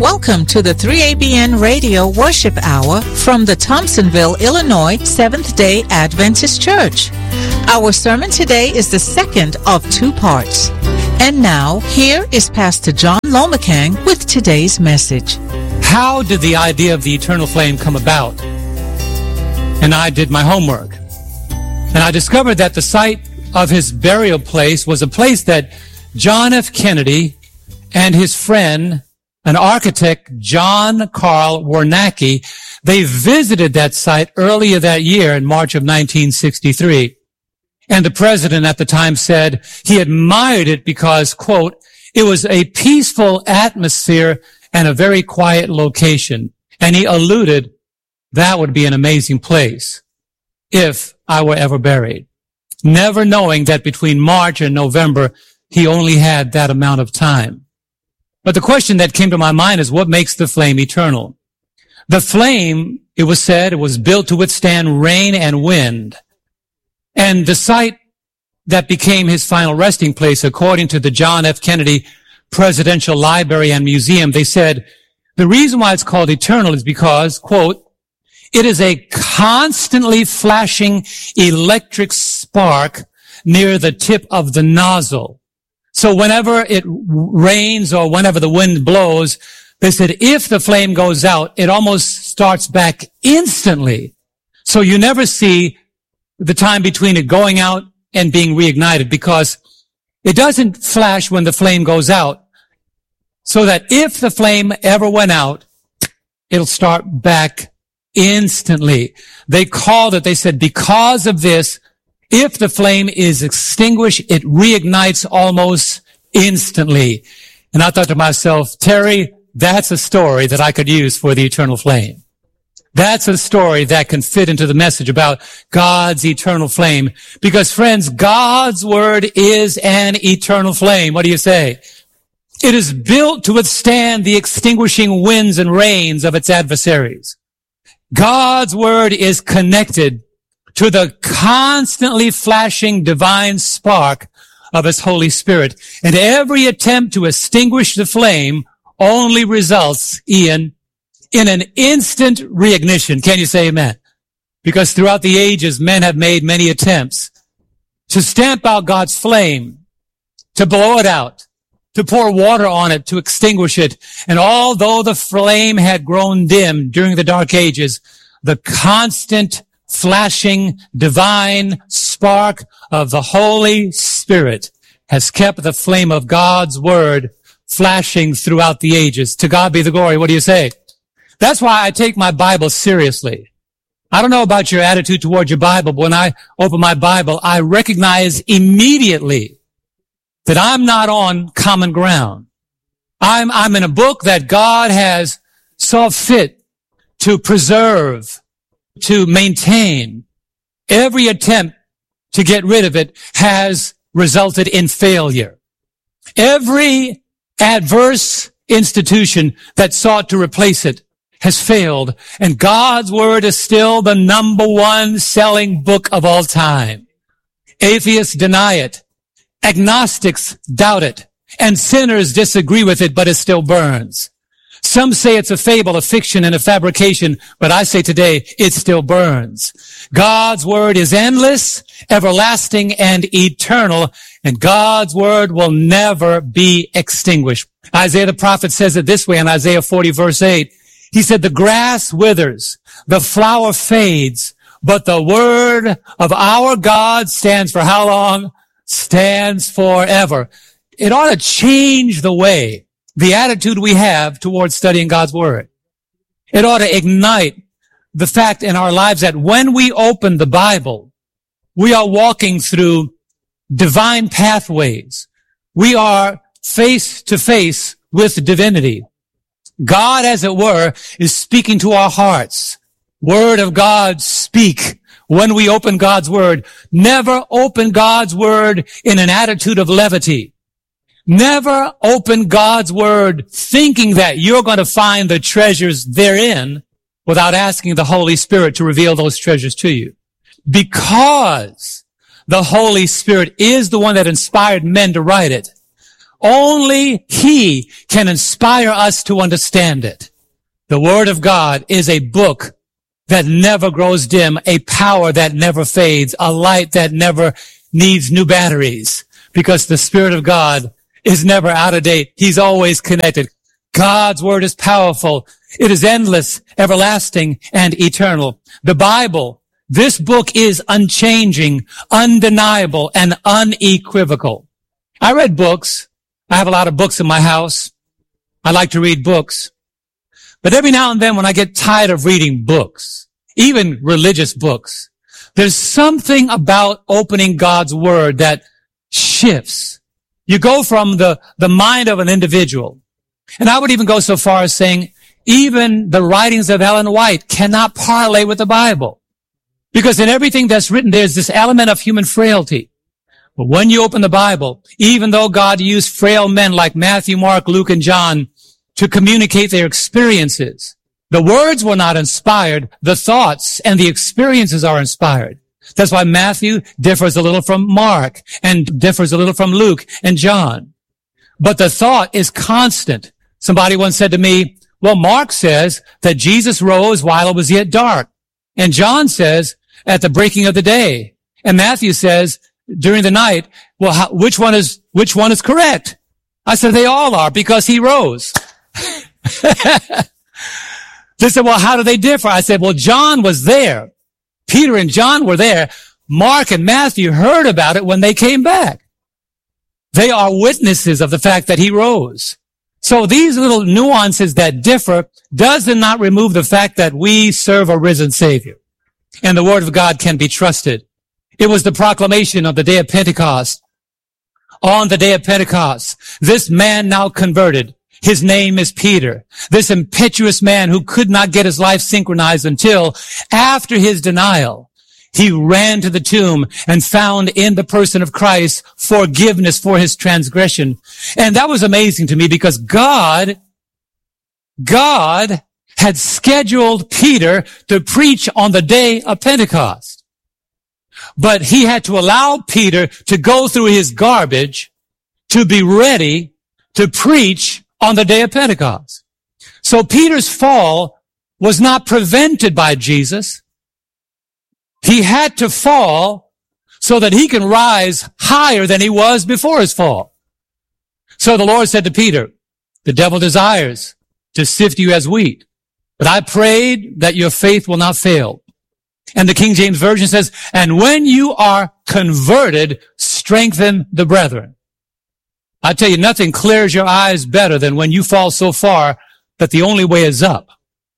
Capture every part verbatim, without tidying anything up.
Welcome to the three A B N Radio Worship Hour from the Thompsonville, Illinois Seventh-day Adventist Church. Our sermon today is the second of two parts. And now, here is Pastor John Lomacang with today's message. How did the idea of the eternal flame come about? And I did my homework. And I discovered that the site of his burial place was a place that John F. Kennedy and his friend, an architect, John Carl Warnacki, they visited that site earlier that year in March of nineteen sixty-three. And the president at the time said he admired it because, quote, it was a peaceful atmosphere and a very quiet location. And he alluded that would be an amazing place if I were ever buried. Never knowing that between March and November, he only had that amount of time. But the question that came to my mind is, what makes the flame eternal? The flame, it was said, it was built to withstand rain and wind. And the site that became his final resting place, according to the John F. Kennedy Presidential Library and Museum, they said, the reason why it's called eternal is because, quote, it is a constantly flashing electric spark near the tip of the nozzle. So whenever it rains or whenever the wind blows, they said if the flame goes out, it almost starts back instantly. So you never see the time between it going out and being reignited because it doesn't flash when the flame goes out. So that if the flame ever went out, it'll start back instantly. They called it, they said, because of this, if the flame is extinguished, it reignites almost instantly. And I thought to myself, Terry, that's a story that I could use for the eternal flame. That's a story that can fit into the message about God's eternal flame. Because friends, God's word is an eternal flame. What do you say? It is built to withstand the extinguishing winds and rains of its adversaries. God's word is connected to the constantly flashing divine spark of his Holy Spirit. And every attempt to extinguish the flame only results, Ian, in an instant reignition. Can you say amen? Because throughout the ages, men have made many attempts to stamp out God's flame, to blow it out, to pour water on it, to extinguish it. And although the flame had grown dim during the dark ages, the constant flashing divine spark of the Holy Spirit has kept the flame of God's word flashing throughout the ages. To God be the glory. What do you say? That's why I take my Bible seriously. I don't know about your attitude toward your Bible, but when I open my Bible, I recognize immediately that I'm not on common ground. I'm, I'm in a book that God has saw fit to preserve, to maintain. Every attempt to get rid of it has resulted in failure. Every adverse institution that sought to replace it has failed, and God's word is still the number one selling book of all time. Atheists deny it. Agnostics doubt it. And sinners disagree with it, but it still burns. Some say it's a fable, a fiction, and a fabrication, but I say today, it still burns. God's word is endless, everlasting, and eternal, and God's word will never be extinguished. Isaiah the prophet says it this way in Isaiah forty verse eight. He said, the grass withers, the flower fades, but the word of our God stands for how long? Stands forever. It ought to change the way, the attitude we have towards studying God's word. It ought to ignite the fact in our lives that when we open the Bible, we are walking through divine pathways. We are face to face with divinity. God, as it were, is speaking to our hearts. Word of God, speak. When we open God's word, never open God's word in an attitude of levity. Never open God's word thinking that you're going to find the treasures therein without asking the Holy Spirit to reveal those treasures to you. Because the Holy Spirit is the one that inspired men to write it. Only He can inspire us to understand it. The Word of God is a book that never grows dim, a power that never fades, a light that never needs new batteries, because the Spirit of God is never out of date. He's always connected. God's Word is powerful. It is endless, everlasting, and eternal. The Bible, this book is unchanging, undeniable, and unequivocal. I read books. I have a lot of books in my house. I like to read books. But every now and then when I get tired of reading books, even religious books, there's something about opening God's Word that shifts. You go from the, the mind of an individual. And I would even go so far as saying, even the writings of Ellen White cannot parlay with the Bible. Because in everything that's written, there's this element of human frailty. But when you open the Bible, even though God used frail men like Matthew, Mark, Luke, and John to communicate their experiences, the words were not inspired. The thoughts and the experiences are inspired. That's why Matthew differs a little from Mark and differs a little from Luke and John. But the thought is constant. Somebody once said to me, well, Mark says that Jesus rose while it was yet dark. And John says at the breaking of the day. And Matthew says during the night. Well, how, which one is, which one is correct? I said, they all are, because he rose. They said, well, how do they differ? I said, well, John was there. Peter and John were there. Mark and Matthew heard about it when they came back. They are witnesses of the fact that he rose. So these little nuances that differ does not remove the fact that we serve a risen Savior. And the Word of God can be trusted. It was the proclamation of the day of Pentecost. On the day of Pentecost, this man now converted. His name is Peter. This impetuous man who could not get his life synchronized until after his denial. He ran to the tomb and found in the person of Christ forgiveness for his transgression. And that was amazing to me because God, God had scheduled Peter to preach on the day of Pentecost. But he had to allow Peter to go through his garbage to be ready to preach on the day of Pentecost. So Peter's fall was not prevented by Jesus. He had to fall so that he can rise higher than he was before his fall. So the Lord said to Peter, the devil desires to sift you as wheat, but I prayed that your faith will not fail. And the King James Version says, and when you are converted, strengthen the brethren. I tell you, nothing clears your eyes better than when you fall so far that the only way is up.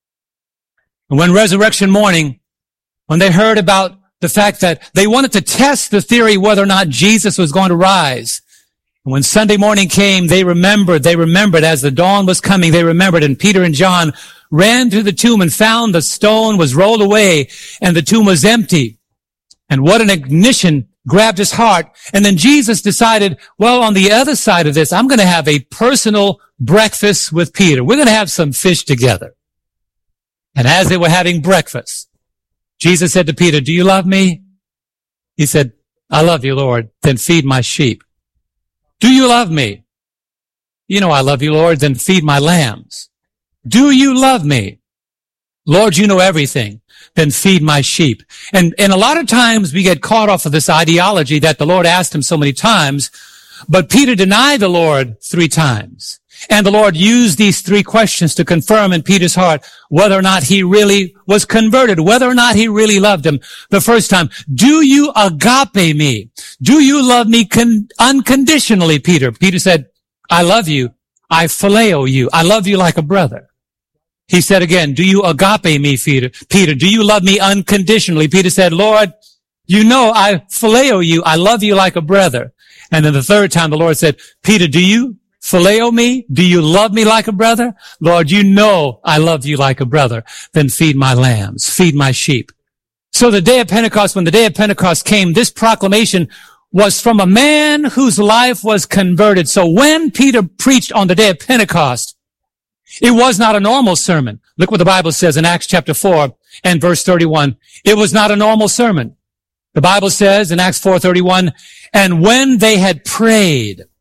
And when resurrection morning, when they heard about the fact that they wanted to test the theory whether or not Jesus was going to rise. And when Sunday morning came, they remembered, they remembered as the dawn was coming, they remembered, and Peter and John ran to the tomb and found the stone was rolled away and the tomb was empty. And what an ignition grabbed his heart. And then Jesus decided, well, on the other side of this, I'm going to have a personal breakfast with Peter. We're going to have some fish together. And as they were having breakfast, Jesus said to Peter, do you love me? He said, I love you, Lord. Then feed my sheep. Do you love me? You know I love you, Lord. Then feed my lambs. Do you love me? Lord, you know everything. Then feed my sheep. And, and a lot of times we get caught off of this ideology that the Lord asked him so many times, but Peter denied the Lord three times. And the Lord used these three questions to confirm in Peter's heart whether or not he really was converted, whether or not he really loved him. The first time, do you agape me? Do you love me con- unconditionally, Peter? Peter said, I love you. I phileo you. I love you like a brother. He said again, do you agape me, Peter? Peter, do you love me unconditionally? Peter said, Lord, you know I phileo you. I love you like a brother. And then the third time the Lord said, Peter, do you phileo me? Do you love me like a brother? Lord, you know I love you like a brother. Then feed my lambs, feed my sheep. So the day of Pentecost, when the day of Pentecost came, this proclamation was from a man whose life was converted. So when Peter preached on the day of Pentecost, it was not a normal sermon. Look what the Bible says in Acts chapter four and verse thirty-one. It was not a normal sermon. The Bible says in Acts four thirty-one, and when they had prayed,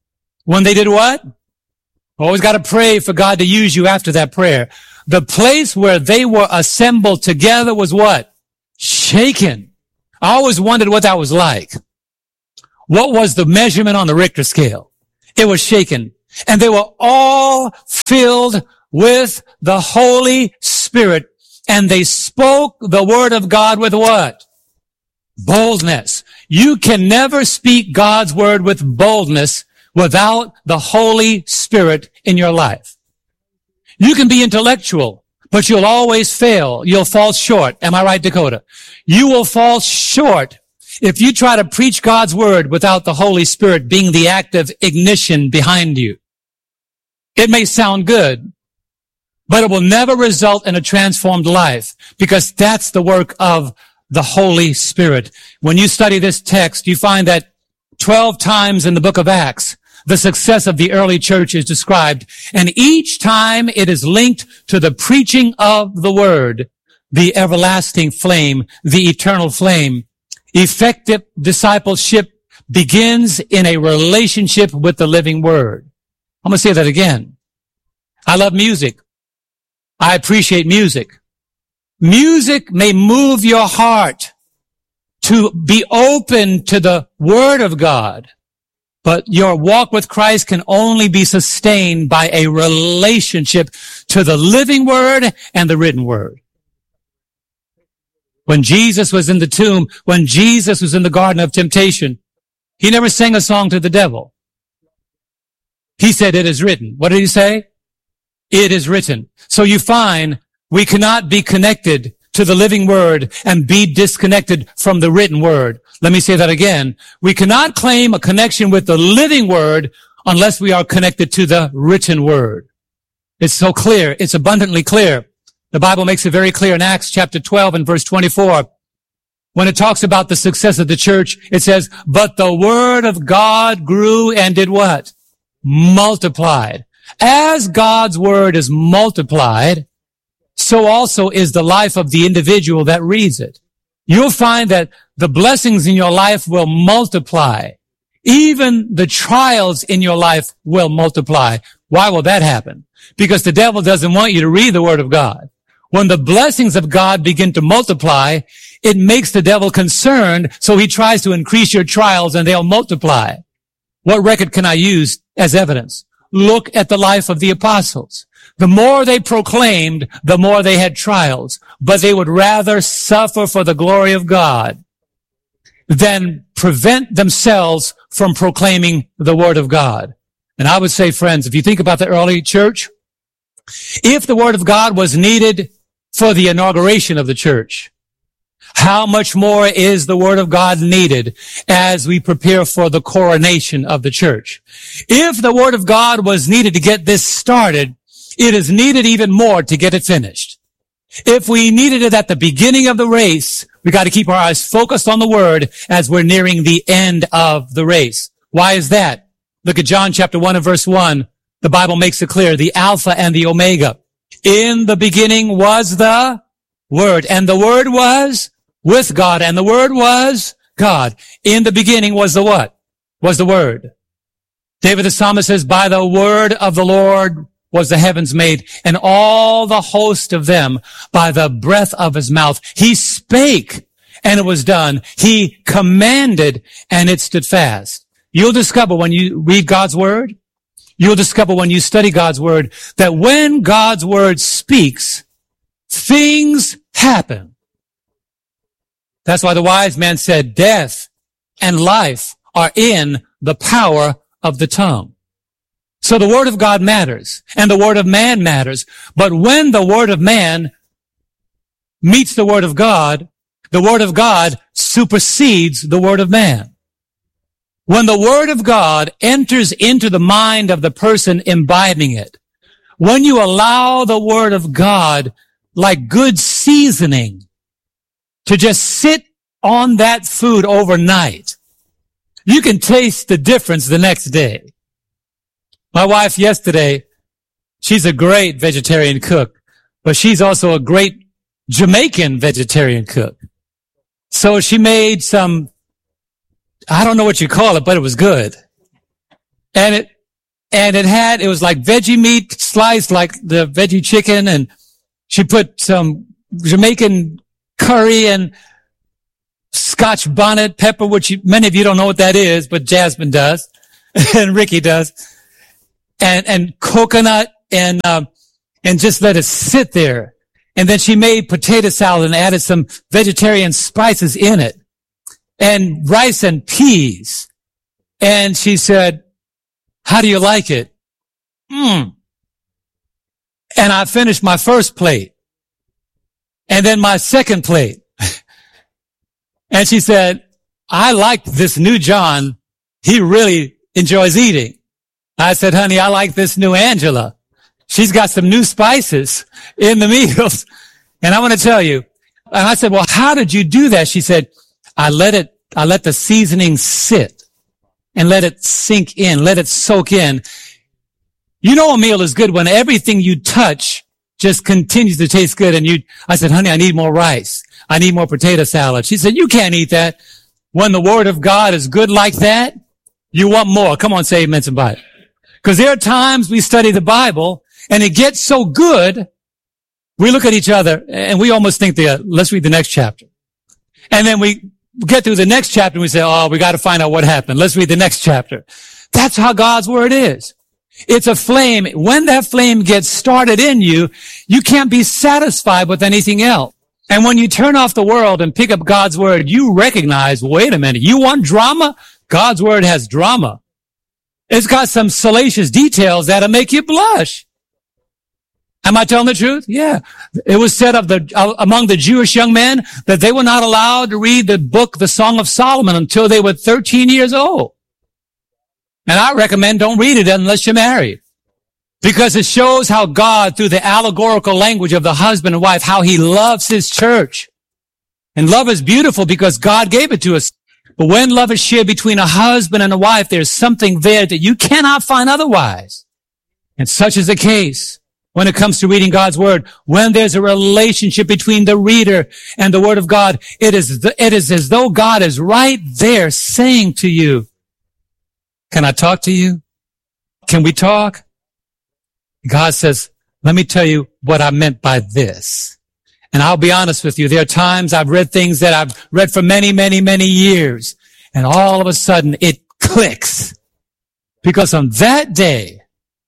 When they did what? Always got to pray for God to use you after that prayer. The place where they were assembled together was what? Shaken. I always wondered what that was like. What was the measurement on the Richter scale? It was shaken. And they were all filled with the Holy Spirit. And they spoke the word of God with what? Boldness. You can never speak God's word with boldness without the Holy Spirit in your life. You can be intellectual, but you'll always fail. You'll fall short. Am I right, Dakota? You will fall short if you try to preach God's word without the Holy Spirit being the active ignition behind you. It may sound good, but it will never result in a transformed life, because that's the work of the Holy Spirit. When you study this text, you find that twelve times in the book of Acts, the success of the early church is described, and each time it is linked to the preaching of the word, the everlasting flame, the eternal flame. Effective discipleship begins in a relationship with the living word. I'm going to say that again. I love music. I appreciate music. Music may move your heart to be open to the word of God, but your walk with Christ can only be sustained by a relationship to the living word and the written word. When Jesus was in the tomb, when Jesus was in the Garden of Temptation, he never sang a song to the devil. He said, "It is written." What did he say? It is written. So you find we cannot be connected to the living word and be disconnected from the written word. Let me say that again. We cannot claim a connection with the living word unless we are connected to the written word. It's so clear. It's abundantly clear. The Bible makes it very clear in Acts chapter twelve and verse twenty-four. When it talks about the success of the church, it says, "But the word of God grew and did what? Multiplied." As God's word is multiplied, so also is the life of the individual that reads it. You'll find that the blessings in your life will multiply. Even the trials in your life will multiply. Why will that happen? Because the devil doesn't want you to read the word of God. When the blessings of God begin to multiply, it makes the devil concerned, so he tries to increase your trials and they'll multiply. What record can I use as evidence? Look at the life of the apostles. The more they proclaimed, the more they had trials, but they would rather suffer for the glory of God than prevent themselves from proclaiming the word of God. And I would say, friends, if you think about the early church, if the word of God was needed for the inauguration of the church, how much more is the word of God needed as we prepare for the coronation of the church? If the word of God was needed to get this started, it is needed even more to get it finished. If we needed it at the beginning of the race, we got to keep our eyes focused on the word as we're nearing the end of the race. Why is that? Look at John chapter one and verse one. The Bible makes it clear, the Alpha and the Omega. In the beginning was the Word, and the Word was with God, and the Word was God. In the beginning was the what? Was the Word. David the psalmist says, by the word of the Lord was the heavens made, and all the host of them by the breath of his mouth. He spake, and it was done. He commanded, and it stood fast. You'll discover when you read God's word, you'll discover when you study God's word, that when God's word speaks, things happen. That's why the wise man said, death and life are in the power of the tongue. So the word of God matters, and the word of man matters. But when the word of man meets the word of God, the word of God supersedes the word of man. When the word of God enters into the mind of the person imbibing it, when you allow the word of God, like good seasoning, to just sit on that food overnight, you can taste the difference the next day. My wife yesterday, she's a great vegetarian cook, but she's also a great Jamaican vegetarian cook. So she made some, I don't know what you call it, but it was good. And it, And it had, it was like veggie meat sliced like the veggie chicken. And she put some Jamaican curry and Scotch bonnet pepper, which you, many of you don't know what that is, but Jasmine does. And Ricky does. And, and coconut and, um, and just let it sit there. And then she made potato salad and added some vegetarian spices in it and rice and peas. And she said, how do you like it? Mm. And I finished my first plate and then my second plate. And she said, I like this new John. He really enjoys eating. I said, honey, I like this new Angela. She's got some new spices in the meals. And I want to tell you, and I said, well, how did you do that? She said, I let it, I let the seasoning sit and let it sink in, let it soak in. You know, a meal is good when everything you touch just continues to taste good. And you, I said, honey, I need more rice. I need more potato salad. She said, you can't eat that. When the word of God is good like that, you want more. Come on, say amen, somebody. Because there are times we study the Bible and it gets so good, we look at each other and we almost think, that, let's read the next chapter. And then we get through the next chapter and we say, oh, we got to find out what happened. Let's read the next chapter. That's how God's word is. It's a flame. When that flame gets started in you, you can't be satisfied with anything else. And when you turn off the world and pick up God's word, you recognize, wait a minute, you want drama? God's word has drama. It's got some salacious details that'll make you blush. Am I telling the truth? Yeah. It was said of the, uh, among the Jewish young men that they were not allowed to read the book, the Song of Solomon, until they were thirteen years old. And I recommend don't read it unless you're married. Because it shows how God, through the allegorical language of the husband and wife, how he loves his church. And love is beautiful because God gave it to us. But when love is shared between a husband and a wife, there's something there that you cannot find otherwise. And such is the case when it comes to reading God's word. When there's a relationship between the reader and the word of God, it is, the, it is as though God is right there saying to you, can I talk to you? Can we talk? God says, let me tell you what I meant by this. And I'll be honest with you. There are times I've read things that I've read for many, many, many years. And all of a sudden it clicks. Because on that day,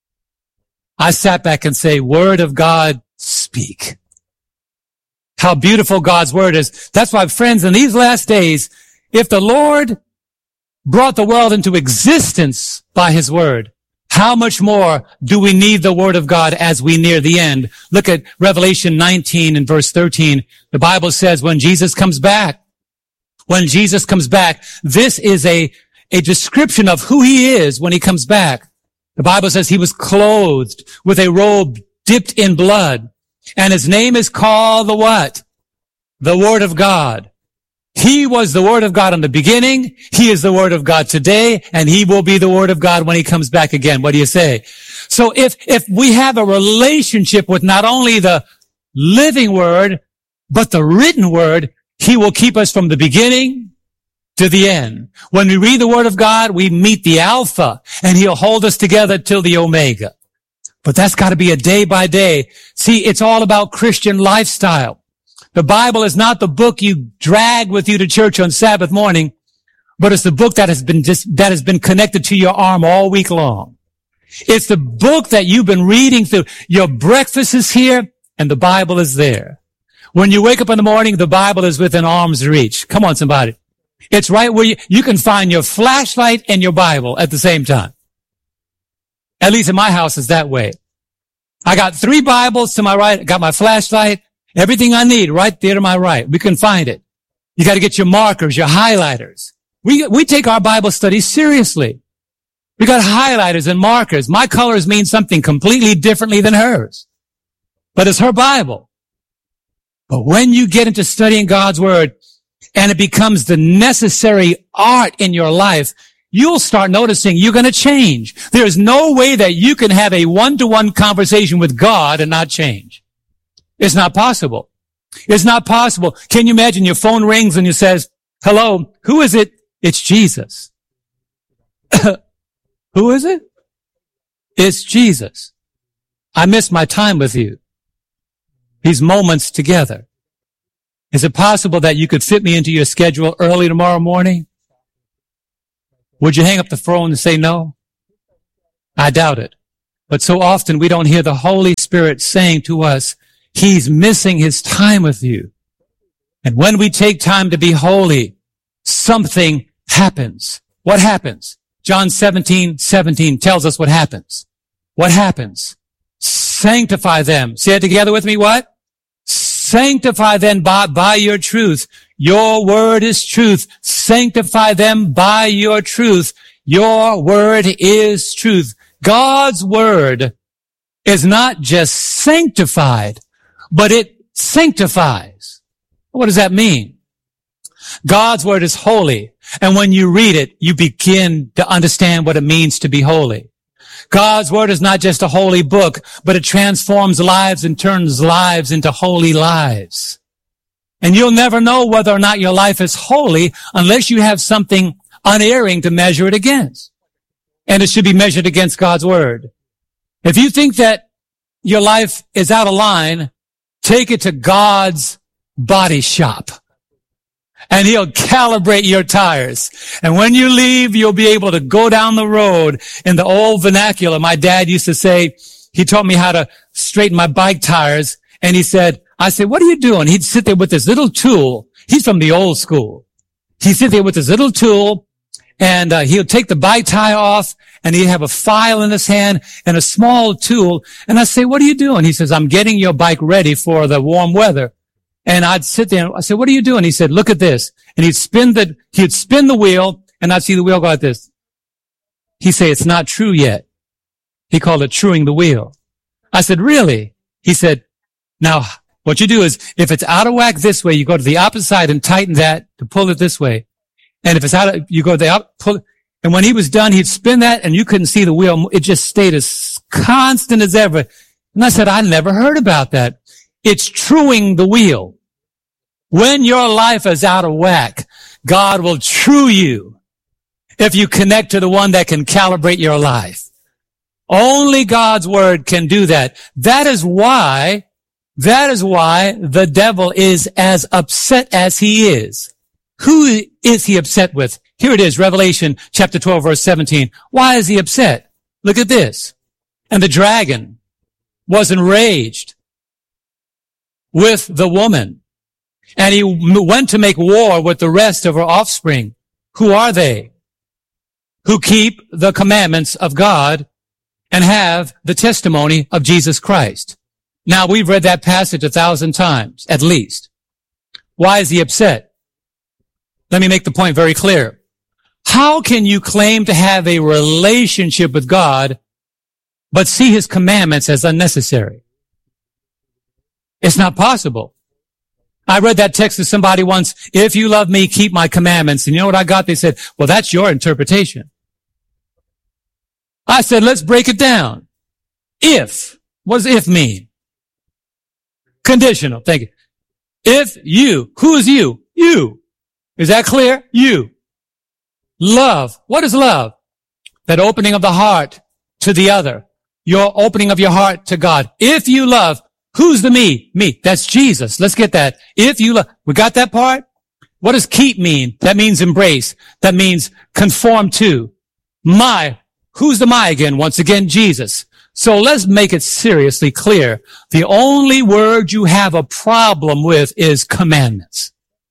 I sat back and say, word of God, speak. How beautiful God's word is. That's why, friends, in these last days, if the Lord brought the world into existence by his word, how much more do we need the word of God as we near the end? Look at Revelation nineteen and verse thirteen. The Bible says when Jesus comes back, when Jesus comes back, this is a, a description of who he is when he comes back. The Bible says he was clothed with a robe dipped in blood, and his name is called the what? The Word of God. He was the Word of God in the beginning. He is the Word of God today, and he will be the Word of God when he comes back again. What do you say? So if, if we have a relationship with not only the living Word, but the written Word, he will keep us from the beginning to the end. When we read the Word of God, we meet the Alpha, and he'll hold us together till the Omega. But that's got to be a day by day. See, it's all about Christian lifestyle. The Bible is not the book you drag with you to church on Sabbath morning, but it's the book that has been just, that has been connected to your arm all week long. It's the book that you've been reading through. Your breakfast is here and the Bible is there. When you wake up in the morning, the Bible is within arm's reach. Come on, somebody. It's right where you, you can find your flashlight and your Bible at the same time. At least in my house is that way. I got three Bibles to my right. I got my flashlight. Everything I need right there to my right. We can find it. You got to get your markers, your highlighters. We, we take our Bible study seriously. We got highlighters and markers. My colors mean something completely differently than hers. But it's her Bible. But when you get into studying God's Word and it becomes the necessary art in your life, you'll start noticing you're going to change. There's no way that you can have a one-to-one conversation with God and not change. It's not possible. It's not possible. Can you imagine your phone rings and it says, hello, who is it? It's Jesus. Who is it? It's Jesus. I miss my time with you. These moments together. Is it possible that you could fit me into your schedule early tomorrow morning? Would you hang up the phone and say no? I doubt it. But so often we don't hear the Holy Spirit saying to us, He's missing His time with you. And when we take time to be holy, something happens. What happens? John seventeen seventeen tells us what happens. What happens? Sanctify them. Say it together with me, what? Sanctify them by, by your truth. Your word is truth. Sanctify them by your truth. Your word is truth. God's word is not just sanctified, but it sanctifies. What does that mean? God's word is holy. And when you read it, you begin to understand what it means to be holy. God's word is not just a holy book, but it transforms lives and turns lives into holy lives. And you'll never know whether or not your life is holy unless you have something unerring to measure it against. And it should be measured against God's word. If you think that your life is out of line, take it to God's body shop. And He'll calibrate your tires. And when you leave, you'll be able to go down the road. In the old vernacular, my dad used to say, he taught me how to straighten my bike tires. And he said, I said, what are you doing? He'd sit there with this little tool. He's from the old school. He'd sit there with this little tool, and uh, he'll take the bike tire off, and he'd have a file in his hand and a small tool. And I say, what are you doing? He says, I'm getting your bike ready for the warm weather. And I'd sit there and I said, what are you doing? He said, look at this. And he'd spin the, he'd spin the wheel, and I'd see the wheel go like this. He'd say, it's not true yet. He called it truing the wheel. I said, really? He said, now what you do is, if it's out of whack this way, you go to the opposite side and tighten that to pull it this way. And if it's out of, you go to the up, pull it. And when he was done, he'd spin that and you couldn't see the wheel. It just stayed as constant as ever. And I said, I never heard about that. It's truing the wheel. When your life is out of whack, God will true you if you connect to the one that can calibrate your life. Only God's word can do that. That is why, that is why the devil is as upset as he is. Who is he upset with? Here it is, Revelation chapter twelve, verse seventeen. Why is he upset? Look at this. And the dragon was enraged with the woman, and he went to make war with the rest of her offspring. Who are they? Who keep the commandments of God and have the testimony of Jesus Christ. Now, we've read that passage a thousand times, at least. Why is he upset? Let me make the point very clear. How can you claim to have a relationship with God, but see His commandments as unnecessary? It's not possible. I read that text to somebody once, if you love me, keep my commandments. And you know what I got? They said, well, that's your interpretation. I said, let's break it down. If. What does if mean? Conditional. Thank you. If you. Who is you? You. Is that clear? You. Love. What is love? That opening of the heart to the other. Your opening of your heart to God. If you love, who's the me? Me. That's Jesus. Let's get that. If you love. We got that part? What does keep mean? That means embrace. That means conform to. My. Who's the my again? Once again, Jesus. So let's make it seriously clear. The only word you have a problem with is commandments.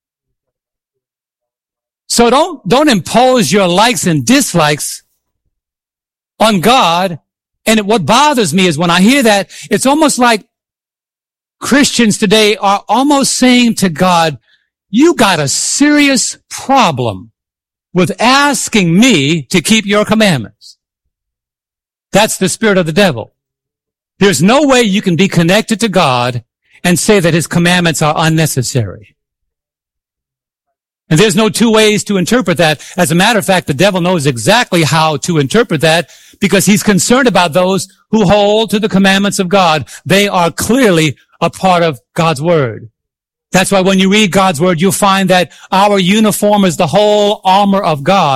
So don't, don't impose your likes and dislikes on God. And it, what bothers me is when I hear that, it's almost like Christians today are almost saying to God, you got a serious problem with asking me to keep your commandments. That's the spirit of the devil. There's no way you can be connected to God and say that His commandments are unnecessary. And there's no two ways to interpret that. As a matter of fact, the devil knows exactly how to interpret that because he's concerned about those who hold to the commandments of God. They are clearly a part of God's word. That's why when you read God's word, you'll find that our uniform is the whole armor of God.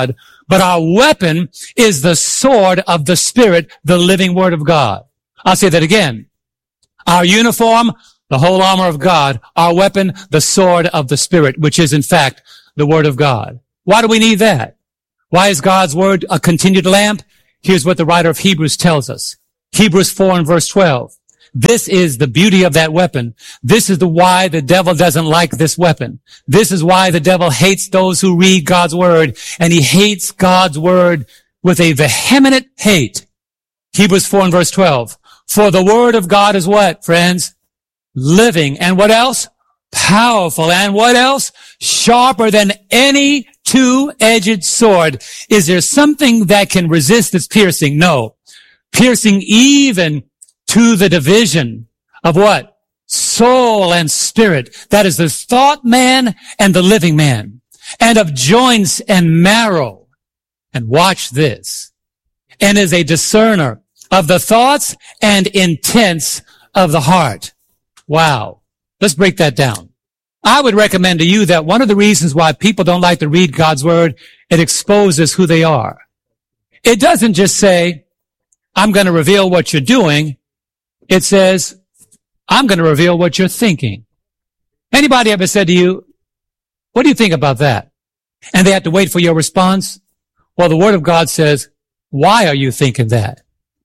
but our weapon is the sword of the Spirit, the living Word of God. I'll say that again. Our uniform, the whole armor of God. Our weapon, the sword of the Spirit, which is in fact the Word of God. Why do we need that? Why is God's Word a continued lamp? Here's what the writer of Hebrews tells us. Hebrews four and verse twelve. This is the beauty of that weapon. This is the why the devil doesn't like this weapon. This is why the devil hates those who read God's Word, and he hates God's Word with a vehement hate. Hebrews four and verse twelve. For the Word of God is what, friends? Living. And what else? Powerful. And what else? Sharper than any two-edged sword. Is there something that can resist its piercing? No. Piercing even to the division of what? Soul and spirit. That is the thought man and the living man. And of joints and marrow. And watch this. And is a discerner of the thoughts and intents of the heart. Wow. Let's break that down. I would recommend to you that one of the reasons why people don't like to read God's Word, it exposes who they are. It doesn't just say, I'm going to reveal what you're doing. It says, I'm going to reveal what you're thinking. Anybody ever said to you, what do you think about that? And they have to wait for your response? Well, the Word of God says, why are you thinking that?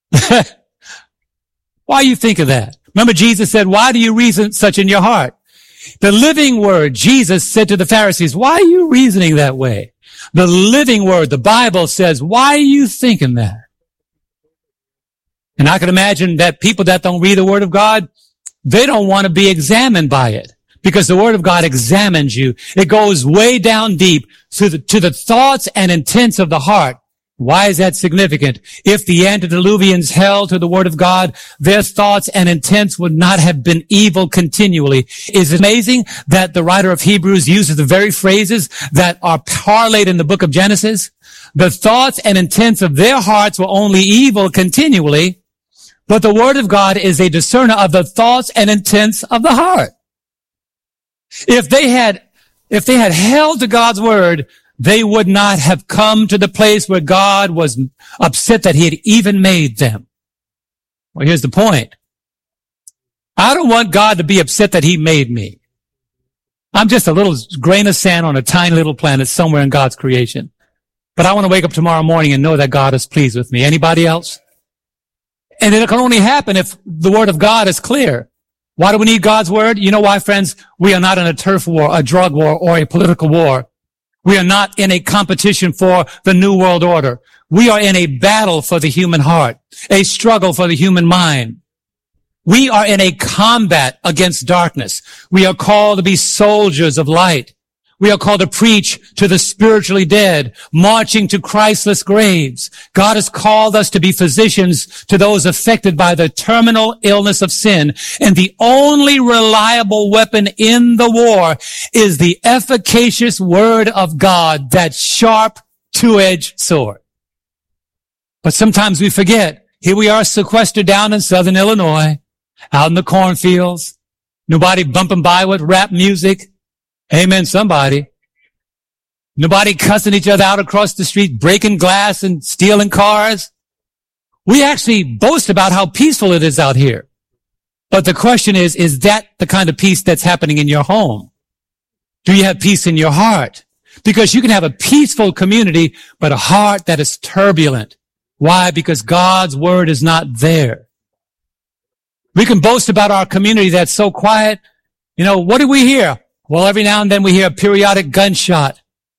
Why are you thinking that? Remember Jesus said, why do you reason such in your heart? The living Word, Jesus said to the Pharisees, why are you reasoning that way? The living Word, the Bible says, why are you thinking that? And I can imagine that people that don't read the Word of God, they don't want to be examined by it. Because the Word of God examines you. It goes way down deep to the, to the thoughts and intents of the heart. Why is that significant? If the antediluvians held to the Word of God, their thoughts and intents would not have been evil continually. Is it amazing that the writer of Hebrews uses the very phrases that are parlayed in the book of Genesis? The thoughts and intents of their hearts were only evil continually, but the Word of God is a discerner of the thoughts and intents of the heart. If they had, if they had held to God's Word, they would not have come to the place where God was upset that he had even made them. Well, here's the point. I don't want God to be upset that he made me. I'm just a little grain of sand on a tiny little planet somewhere in God's creation. But I want to wake up tomorrow morning and know that God is pleased with me. Anybody else? And it can only happen if the Word of God is clear. Why do we need God's Word? You know why, friends? We are not in a turf war, a drug war, or a political war. We are not in a competition for the New World Order. We are in a battle for the human heart, a struggle for the human mind. We are in a combat against darkness. We are called to be soldiers of light. We are called to preach to the spiritually dead, marching to Christless graves. God has called us to be physicians to those affected by the terminal illness of sin. And the only reliable weapon in the war is the efficacious Word of God, that sharp two-edged sword. But sometimes we forget. Here we are sequestered down in southern Illinois, out in the cornfields. Nobody bumping by with rap music. Amen, somebody. Nobody cussing each other out across the street, breaking glass and stealing cars. We actually boast about how peaceful it is out here. But the question is, is that the kind of peace that's happening in your home? Do you have peace in your heart? Because you can have a peaceful community, but a heart that is turbulent. Why? Because God's Word is not there. We can boast about our community that's so quiet. You know, what do we hear? Well, every now and then we hear a periodic gunshot.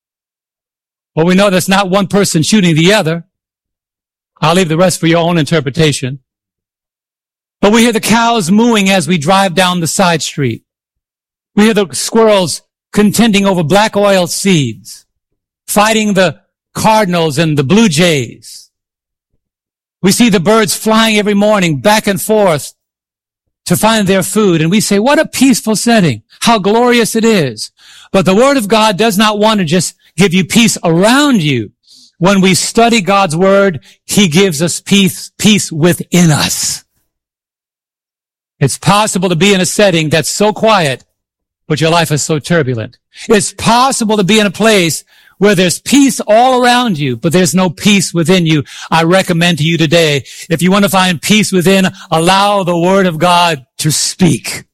Well, we know that's not one person shooting the other. I'll leave the rest for your own interpretation. But we hear the cows mooing as we drive down the side street. We hear the squirrels contending over black oil seeds, fighting the cardinals and the blue jays. We see the birds flying every morning back and forth to find their food. And we say, what a peaceful setting. How glorious it is. But the Word of God does not want to just give you peace around you. When we study God's Word, He gives us peace, peace within us. It's possible to be in a setting that's so quiet, but your life is so turbulent. It's possible to be in a place where there's peace all around you, but there's no peace within you. I recommend to you today, if you want to find peace within, allow the Word of God to speak.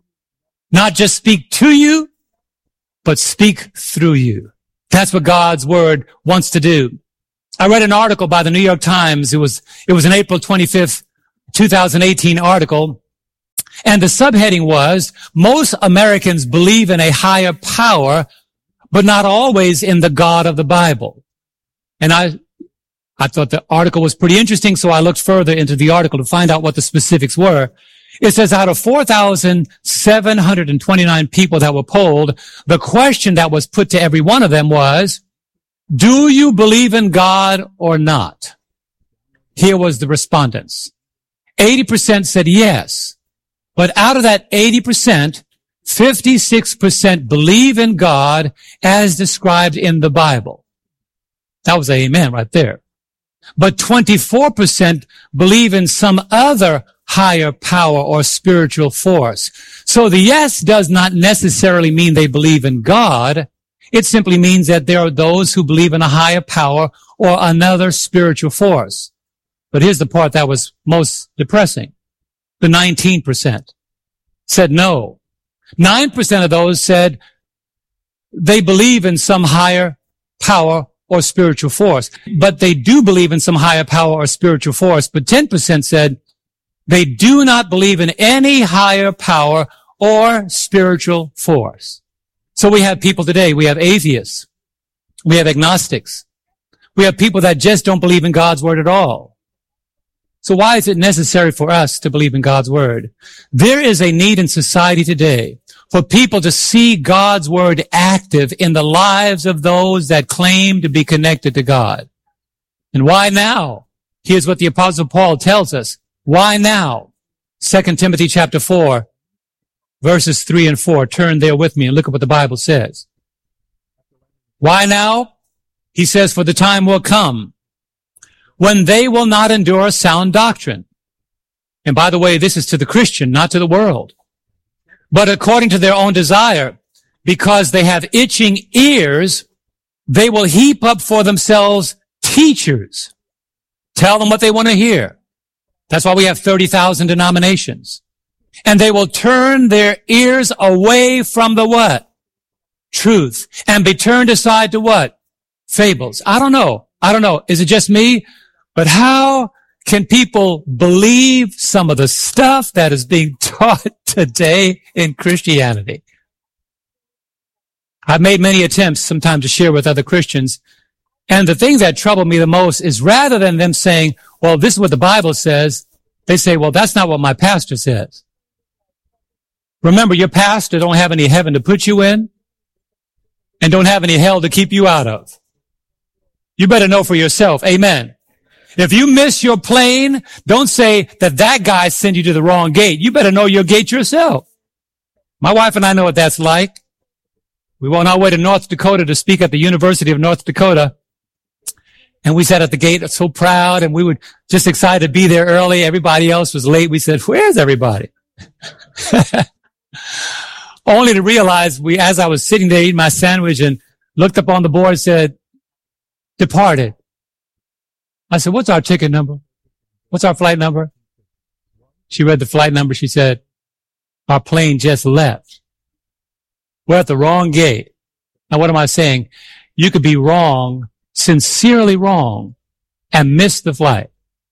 Not just speak to you, but speak through you. That's what God's Word wants to do. I read an article by the New York Times. It was, it was an April twenty-fifth, twenty eighteen article. And the subheading was, most Americans believe in a higher power, but not always in the God of the Bible. And I, I thought the article was pretty interesting, so I looked further into the article to find out what the specifics were. It says out of four thousand seven hundred twenty-nine people that were polled, the question that was put to every one of them was, do you believe in God or not? Here was the respondents. eighty percent said yes. But out of that eighty percent, fifty-six percent believe in God as described in the Bible. That was a amen right there. But twenty-four percent believe in some other higher power or spiritual force. So the yes does not necessarily mean they believe in God. It simply means that there are those who believe in a higher power or another spiritual force. But here's the part that was most depressing. The nineteen percent said no. nine percent of those said they believe in some higher power or spiritual force. But they do believe in some higher power or spiritual force. But ten percent said they do not believe in any higher power or spiritual force. So we have people today, we have atheists, we have agnostics, we have people that just don't believe in God's Word at all. So why is it necessary for us to believe in God's Word? There is a need in society today for people to see God's Word active in the lives of those that claim to be connected to God. And why now? Here's what the Apostle Paul tells us. Why now? Second Timothy chapter four, verses three and four. Turn there with me and look at what the Bible says. Why now? He says, for the time will come when they will not endure sound doctrine. And by the way, this is to the Christian, not to the world. But according to their own desire, because they have itching ears, they will heap up for themselves teachers. Tell them what they want to hear. That's why we have thirty thousand denominations. And they will turn their ears away from the what? Truth. And be turned aside to what? Fables. I don't know. I don't know. Is it just me? But how can people believe some of the stuff that is being taught today in Christianity? I've made many attempts sometimes to share with other Christians. And the thing that troubled me the most is rather than them saying, well, this is what the Bible says, they say, well, that's not what my pastor says. Remember, your pastor don't have any heaven to put you in and don't have any hell to keep you out of. You better know for yourself. Amen. If you miss your plane, don't say that that guy sent you to the wrong gate. You better know your gate yourself. My wife and I know what that's like. We were on our way to North Dakota to speak at the University of North Dakota. And we sat at the gate so proud and we were just excited to be there early. Everybody else was late. We said, where's everybody? Only to realize we, as I was sitting there eating my sandwich and looked up on the board, said, departed. I said, what's our ticket number? What's our flight number? She read the flight number. She said, our plane just left. We're at the wrong gate. Now, what am I saying? You could be wrong, sincerely wrong, and miss the flight.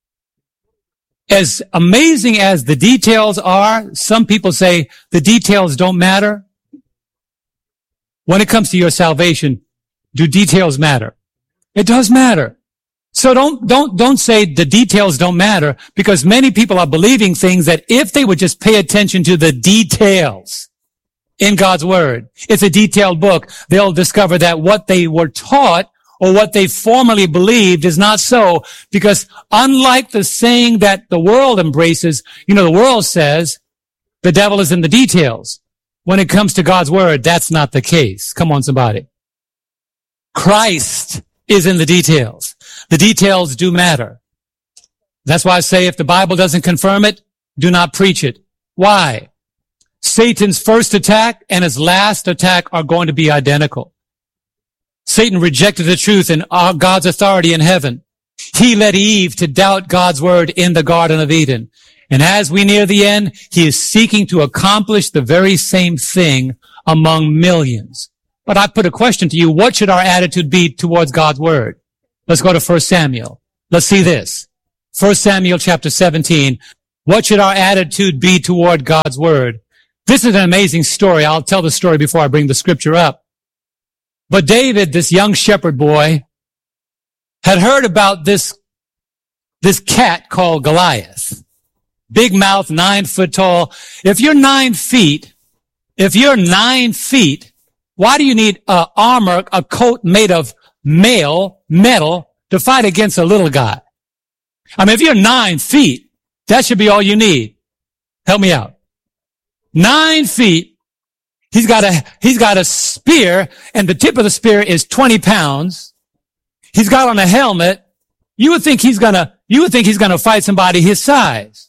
As amazing as the details are, some people say the details don't matter. When it comes to your salvation, do details matter? It does matter. So don't, don't, don't say the details don't matter, because many people are believing things that if they would just pay attention to the details in God's Word, it's a detailed book, they'll discover that what they were taught or what they formerly believed is not so, because unlike the saying that the world embraces, you know, the world says the devil is in the details. When it comes to God's Word, that's not the case. Come on, somebody. Christ is in the details. The details do matter. That's why I say if the Bible doesn't confirm it, do not preach it. Why? Satan's first attack and his last attack are going to be identical. Satan rejected the truth and God's authority in heaven. He led Eve to doubt God's word in the Garden of Eden. And as we near the end, he is seeking to accomplish the very same thing among millions. But I put a question to you. What should our attitude be towards God's word? Let's go to First Samuel. Let's see this. First Samuel chapter seventeen. What should our attitude be toward God's word? This is an amazing story. I'll tell the story before I bring the scripture up. But David, this young shepherd boy, had heard about this, this cat called Goliath. Big mouth, nine foot tall. If you're nine feet, if you're nine feet, why do you need a armor, a coat made of mail, metal, to fight against a little guy? I mean, if you're nine feet, that should be all you need. Help me out. Nine feet. He's got a, he's got a spear, and the tip of the spear is twenty pounds. He's got on a helmet. You would think he's gonna, you would think he's gonna fight somebody his size.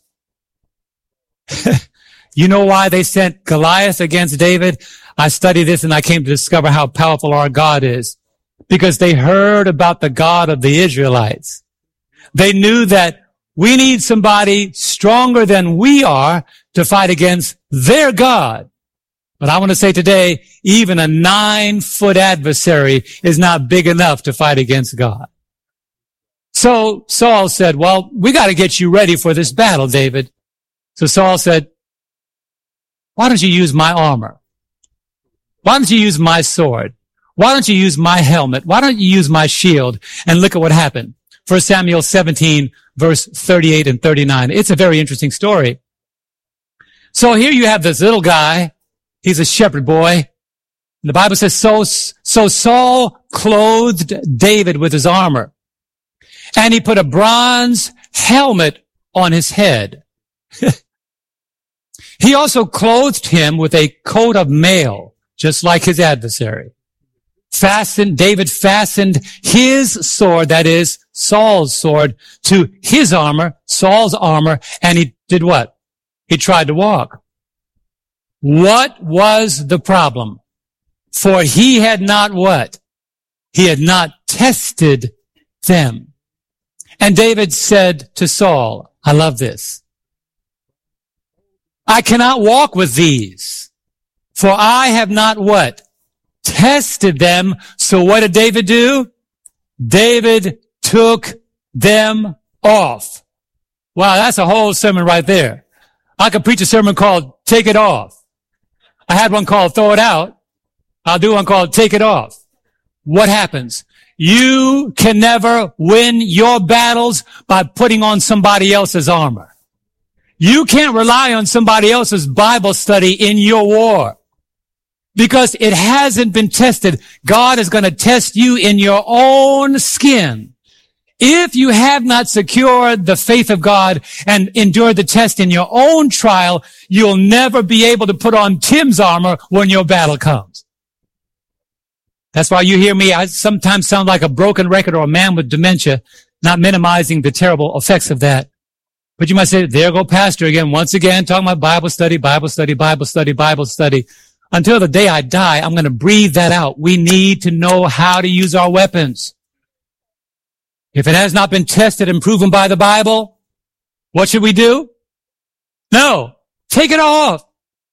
You know why they sent Goliath against David? I studied this and I came to discover how powerful our God is. Because they heard about the God of the Israelites. They knew that we need somebody stronger than we are to fight against their God. But I want to say today, even a nine-foot adversary is not big enough to fight against God. So Saul said, well, we got to get you ready for this battle, David. So Saul said, why don't you use my armor? Why don't you use my sword? Why don't you use my helmet? Why don't you use my shield? And look at what happened. First Samuel seventeen, verse thirty-eight and thirty-nine. It's a very interesting story. So here you have this little guy. He's a shepherd boy. The Bible says, so, so Saul clothed David with his armor, and he put a bronze helmet on his head. He also clothed him with a coat of mail, just like his adversary. Fastened, David fastened his sword, that is Saul's sword, to his armor, Saul's armor, and he did what? He tried to walk. What was the problem? For he had not what? He had not tested them. And David said to Saul, I love this, I cannot walk with these, for I have not what? Tested them. So what did David do? David took them off. Wow, that's a whole sermon right there. I could preach a sermon called Take It Off. I had one called Throw It Out. I'll do one called Take It Off. What happens? You can never win your battles by putting on somebody else's armor. You can't rely on somebody else's Bible study in your war, because it hasn't been tested. God is going to test you in your own skin. If you have not secured the faith of God and endured the test in your own trial, you'll never be able to put on Tim's armor when your battle comes. That's why you hear me, I sometimes sound like a broken record or a man with dementia, not minimizing the terrible effects of that. But you might say, there go pastor again, once again, talking about Bible study, Bible study, Bible study, Bible study. Until the day I die, I'm going to breathe that out. We need to know how to use our weapons. If it has not been tested and proven by the Bible, what should we do? No, take it off.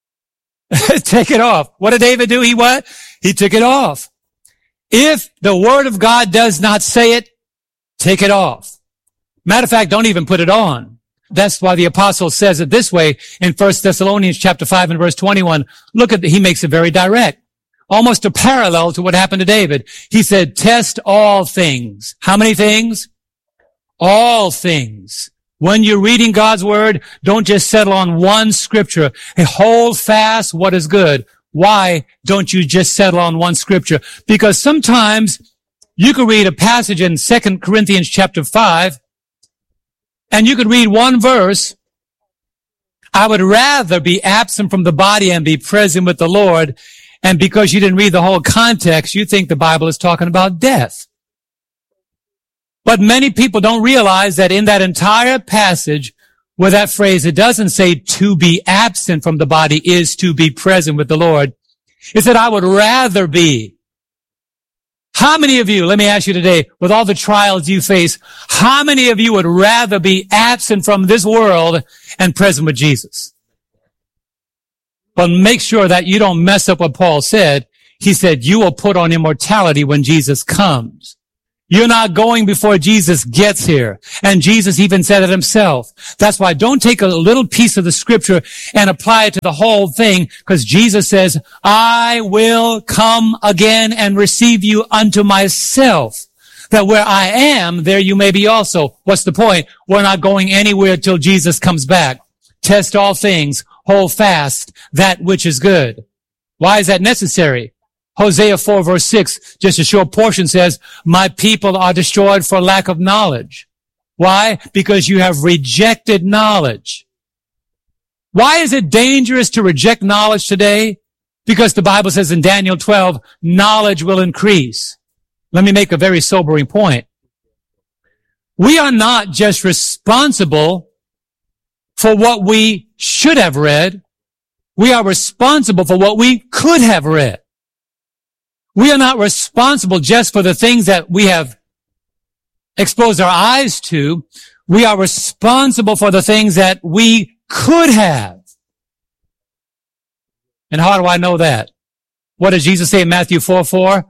Take it off. What did David do? He what? He took it off. If the word of God does not say it, take it off. Matter of fact, don't even put it on. That's why the apostle says it this way in First Thessalonians chapter five and verse twenty-one. Look at the, he makes it very direct. Almost a parallel to what happened to David. He said, test all things. How many things? All things. When you're reading God's word, don't just settle on one scripture. Hey, hold fast what is good. Why don't you just settle on one scripture? Because sometimes you could read a passage in Second Corinthians chapter five, and you could read one verse. I would rather be absent from the body and be present with the Lord. And because you didn't read the whole context, you think the Bible is talking about death. But many people don't realize that in that entire passage, where that phrase, it doesn't say to be absent from the body is to be present with the Lord. It said, I would rather be. How many of you, let me ask you today, with all the trials you face, how many of you would rather be absent from this world and present with Jesus? But make sure that you don't mess up what Paul said. He said, you will put on immortality when Jesus comes. You're not going before Jesus gets here. And Jesus even said it himself. That's why don't take a little piece of the scripture and apply it to the whole thing, because Jesus says, I will come again and receive you unto myself, that where I am, there you may be also. What's the point? We're not going anywhere till Jesus comes back. Test all things, hold fast that which is good. Why is that necessary? Hosea four verse six, just a short portion says, my people are destroyed for lack of knowledge. Why? Because you have rejected knowledge. Why is it dangerous to reject knowledge today? Because the Bible says in Daniel twelve, knowledge will increase. Let me make a very sobering point. We are not just responsible for what we should have read. We are responsible for what we could have read. We are not responsible just for the things that we have exposed our eyes to. We are responsible for the things that we could have. And how do I know that? What does Jesus say in Matthew four four?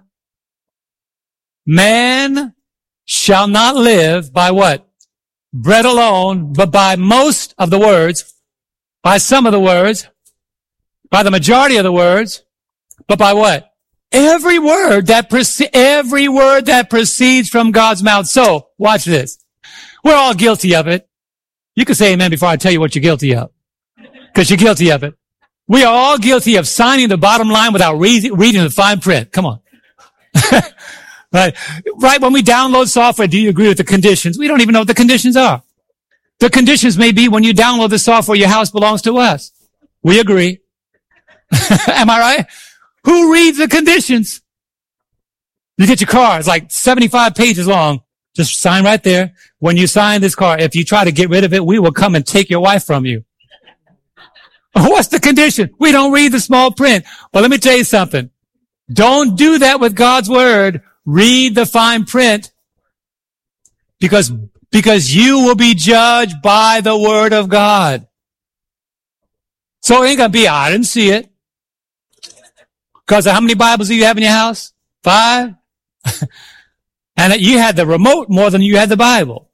Man shall not live by what? Bread alone, but by most of the words, by some of the words, by the majority of the words, but by what? Every word that proce- every word that proceeds from God's mouth. So, watch this. We're all guilty of it. You can say amen before I tell you what you're guilty of. Because you're guilty of it. We are all guilty of signing the bottom line without re- reading the fine print. Come on. Right. Right when we download software, do you agree with the conditions? We don't even know what the conditions are. The conditions may be when you download the software, your house belongs to us. We agree. Am I right? Who reads the conditions? You get your car. It's like seventy-five pages long. Just sign right there. When you sign this car, if you try to get rid of it, we will come and take your wife from you. What's the condition? We don't read the small print. Well, let me tell you something. Don't do that with God's word. Read the fine print, because, because you will be judged by the word of God. So it ain't gonna be, I didn't see it. Because how many Bibles do you have in your house? Five? And you had the remote more than you had the Bible.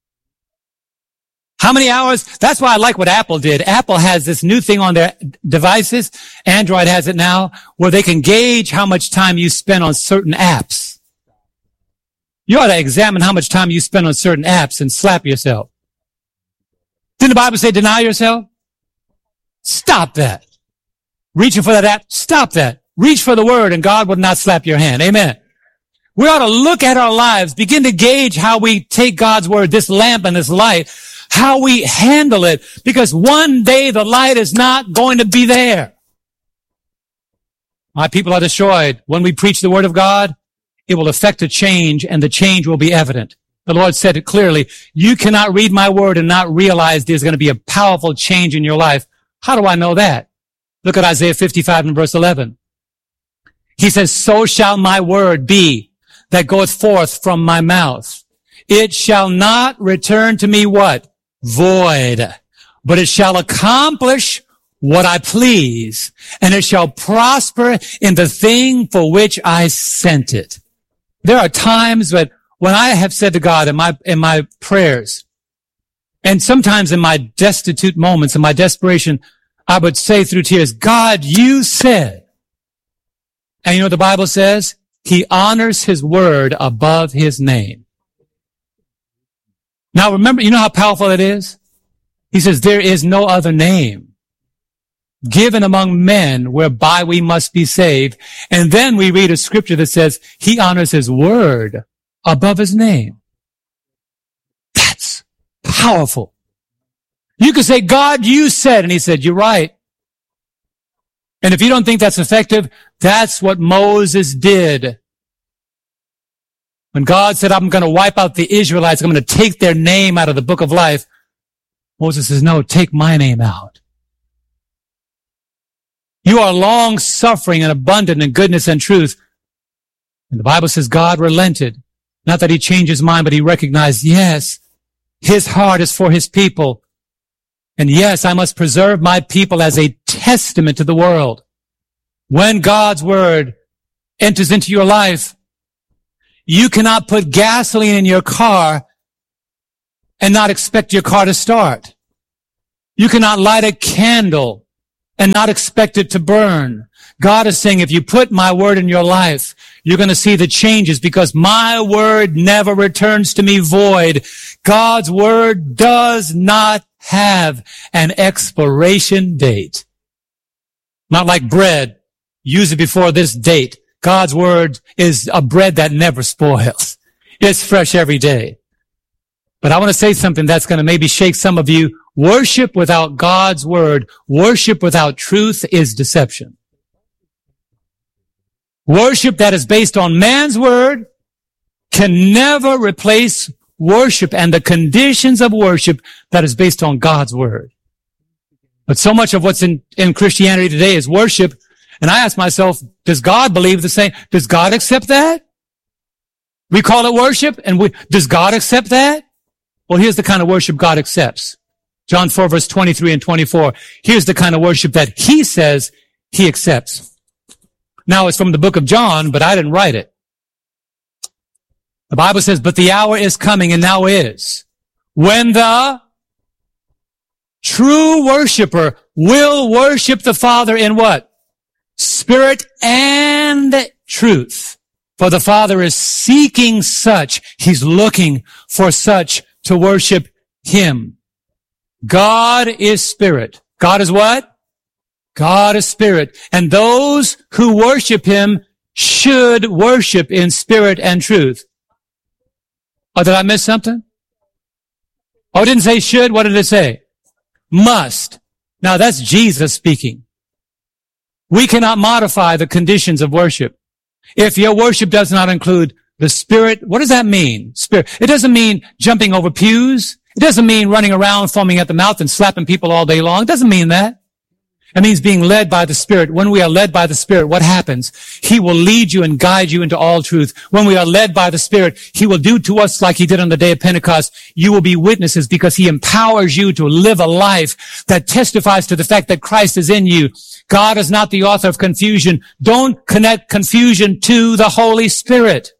How many hours? That's why I like what Apple did. Apple has this new thing on their devices. Android has it now, where they can gauge how much time you spend on certain apps. You ought to examine how much time you spend on certain apps and slap yourself. Didn't the Bible say deny yourself? Stop that. Reaching for that app, stop that. Reach for the word and God will not slap your hand. Amen. We ought to look at our lives, begin to gauge how we take God's word, this lamp and this light, how we handle it, because one day the light is not going to be there. My people are destroyed. When we preach the word of God, it will affect a change and the change will be evident. The Lord said it clearly. You cannot read my word and not realize there's going to be a powerful change in your life. How do I know that? Look at Isaiah fifty-five and verse eleven. He says, so shall my word be that goeth forth from my mouth. It shall not return to me what? Void. But it shall accomplish what I please, and it shall prosper in the thing for which I sent it. There are times that when I have said to God in my, in my prayers, and sometimes in my destitute moments, in my desperation, I would say through tears, God, you said. And you know what the Bible says? He honors his word above his name. Now remember, you know how powerful it is? He says, there is no other name given among men whereby we must be saved. And then we read a scripture that says he honors his word above his name. That's powerful. You could say, God, you said, and he said, you're right. And if you don't think that's effective, that's what Moses did. When God said, I'm going to wipe out the Israelites, I'm going to take their name out of the book of life, Moses says, no, take my name out. You are long suffering and abundant in goodness and truth. And the Bible says God relented. Not that he changed his mind, but he recognized, yes, his heart is for his people. And yes, I must preserve my people as a testament to the world. When God's word enters into your life, you cannot put gasoline in your car and not expect your car to start. You cannot light a candle and not expect it to burn. God is saying, if you put my word in your life, you're going to see the changes because my word never returns to me void. God's word does not have an expiration date. Not like bread. Use it before this date. God's word is a bread that never spoils. It's fresh every day. But I want to say something that's going to maybe shake some of you. Worship without God's word, worship without truth is deception. Worship that is based on man's word can never replace worship and the conditions of worship that is based on God's word. But so much of what's in, in Christianity today is worship. And I ask myself, does God believe the same? Does God accept that? We call it worship, and we, does God accept that? Well, here's the kind of worship God accepts. John four, verse twenty-three and twenty-four. Here's the kind of worship that he says he accepts. Now, it's from the book of John, but I didn't write it. The Bible says, but the hour is coming, and now is, when the true worshiper will worship the Father in what? Spirit and truth. For the Father is seeking such. He's looking for such to worship him. God is spirit. God is what? God is spirit. And those who worship him should worship in spirit and truth. Oh, did I miss something? Oh, it didn't say should. What did it say? Must. Now that's Jesus speaking. We cannot modify the conditions of worship. If your worship does not include the Spirit, what does that mean? Spirit. It doesn't mean jumping over pews. It doesn't mean running around foaming at the mouth and slapping people all day long. It doesn't mean that. It means being led by the Spirit. When we are led by the Spirit, what happens? He will lead you and guide you into all truth. When we are led by the Spirit, he will do to us like he did on the day of Pentecost. You will be witnesses because he empowers you to live a life that testifies to the fact that Christ is in you. God is not the author of confusion. Don't connect confusion to the Holy Spirit.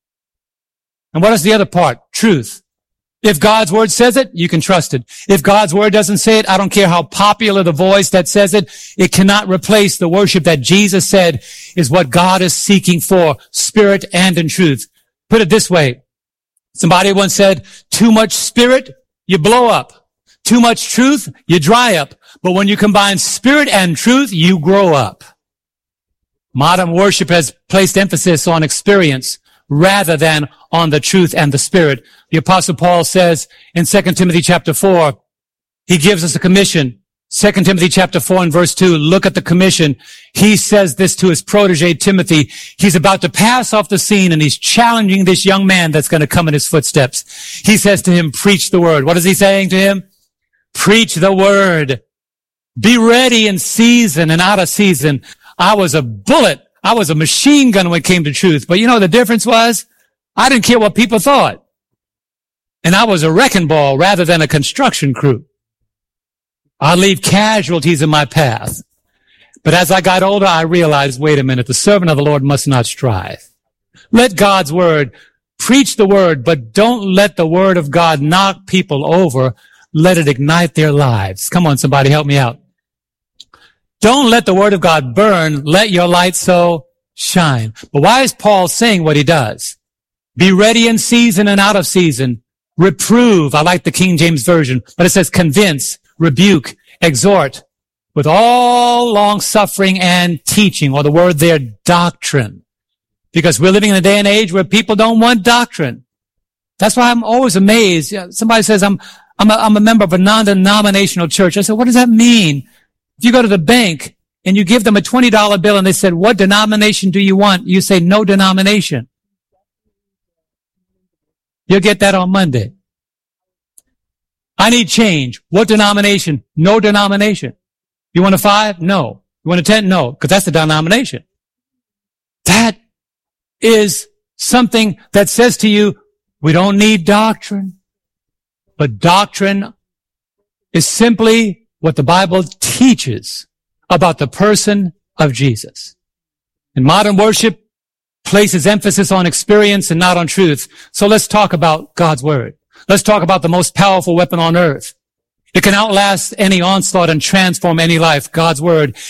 And what is the other part? Truth. If God's word says it, you can trust it. If God's word doesn't say it, I don't care how popular the voice that says it, it cannot replace the worship that Jesus said is what God is seeking for, spirit and in truth. Put it this way. Somebody once said, too much spirit, you blow up. Too much truth, you dry up. But when you combine spirit and truth, you grow up. Modern worship has placed emphasis on experience rather than on the truth and the spirit. The Apostle Paul says in Second Timothy chapter four, he gives us a commission. Second Timothy chapter four and verse two, look at the commission. He says this to his protege Timothy. He's about to pass off the scene and he's challenging this young man that's going to come in his footsteps. He says to him, preach the word. What is he saying to him? Preach the word. Be ready in season and out of season. I was a bullet. I was a machine gun when it came to truth. But you know, the difference was I didn't care what people thought. And I was a wrecking ball rather than a construction crew. I leave casualties in my path. But as I got older, I realized, wait a minute, the servant of the Lord must not strive. Let God's word, preach the word, but don't let the word of God knock people over. Let it ignite their lives. Come on, somebody help me out. Don't let the word of God burn. Let your light so shine. But why is Paul saying what he does? Be ready in season and out of season. Reprove. I like the King James Version, but it says convince, rebuke, exhort with all long suffering and teaching, or the word there, doctrine. Because we're living in a day and age where people don't want doctrine. That's why I'm always amazed. Somebody says, I'm, I'm a, I'm a member of a non-denominational church. I said, what does that mean? If you go to the bank and you give them a twenty dollar bill and they said, what denomination do you want? You say, no denomination. You'll get that on Monday. I need change. What denomination? No denomination. You want a five? No. You want a ten? No. Because that's the denomination. That is something that says to you, we don't need doctrine. But doctrine is simply what the Bible teaches about the person of Jesus. And modern worship places emphasis on experience and not on truth. So let's talk about God's Word. Let's talk about the most powerful weapon on earth. It can outlast any onslaught and transform any life, God's Word.